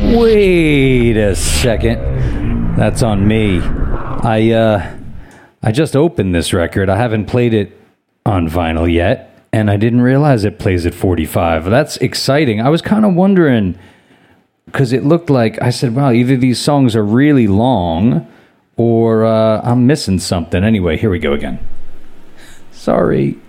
Wait a second. That's on me. I just opened this record. I haven't played it on vinyl yet, and I didn't realize it plays at 45. That's exciting. I was kind of wondering, because it looked like, I said, wow, either these songs are really long, or I'm missing something. Anyway, here we go again. Sorry.